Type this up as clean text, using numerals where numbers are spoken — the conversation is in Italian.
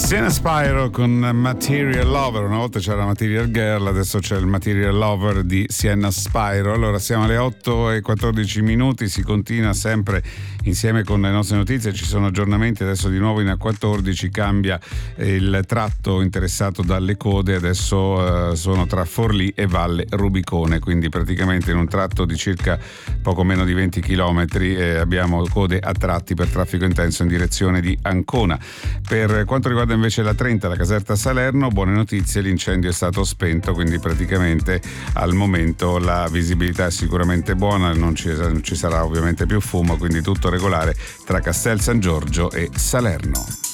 Siena Spyro con Material Lover. Una volta c'era Material Girl, adesso c'è il Material Lover di Siena Spyro. Allora siamo alle 8:14, si continua sempre insieme con le nostre notizie, ci sono aggiornamenti. Adesso di nuovo in A14 cambia il tratto interessato dalle code, adesso sono tra Forlì e Valle Rubicone, quindi praticamente in un tratto di circa poco meno di 20 km abbiamo code a tratti per traffico intenso in direzione di Ancona. Per quanto riguarda invece la 30, la Caserta Salerno, buone notizie, l'incendio è stato spento, quindi praticamente al momento la visibilità è sicuramente buona, non ci sarà ovviamente più fumo, quindi tutto regolare tra Castel San Giorgio e Salerno.